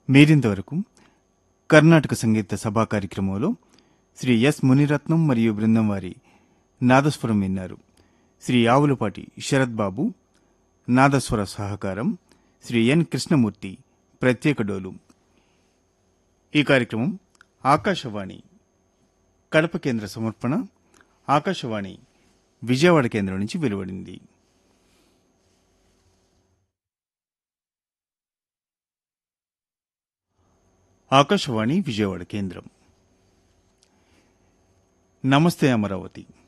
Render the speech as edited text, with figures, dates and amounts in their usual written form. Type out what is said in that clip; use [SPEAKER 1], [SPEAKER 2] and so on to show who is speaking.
[SPEAKER 1] మీరింతవరకు కర్ణాటక సంగీత సభా కార్యక్రమంలో శ్రీ ఎస్ మునిరత్నం మరియు బృందం వారి నాదస్వరం విన్నారు. శ్రీ ఆవులపాటి శరత్ బాబు నాదస్వర సహకారం, శ్రీ ఎన్ కృష్ణమూర్తి ప్రత్యేక డోలు. ఈ కార్యక్రమం ఆకాశవాణి కడప కేంద్ర సమర్పణ, ఆకాశవాణి విజయవాడ కేంద్రం నుంచి వెలువడింది. ఆకాశవాణి విజయవాడ కేంద్రం. నమస్తే అమరావతి.